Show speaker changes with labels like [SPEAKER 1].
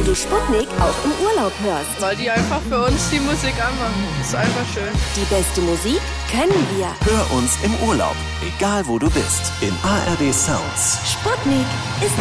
[SPEAKER 1] weil du Sputnik auch im Urlaub hörst.
[SPEAKER 2] Weil die einfach für uns die Musik anmachen. Das ist einfach schön.
[SPEAKER 1] Die beste Musik können wir.
[SPEAKER 3] Hör uns im Urlaub, egal wo du bist, in ARD Sounds.
[SPEAKER 1] Sputnik ist